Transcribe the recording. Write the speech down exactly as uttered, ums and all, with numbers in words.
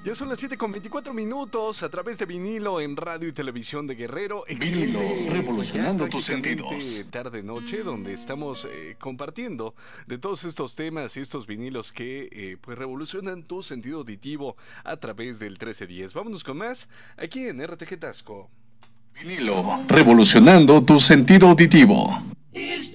Ya son las siete con veinticuatro minutos a través de vinilo en radio y televisión de Guerrero. Vinilo, Excelente, revolucionando ya tus sentidos. tarde-noche, donde estamos eh, compartiendo de todos estos temas y estos vinilos que eh, pues revolucionan tu sentido auditivo a través del trece diez. Vámonos con más aquí en R T G Tasco. Vinilo, revolucionando tu sentido auditivo.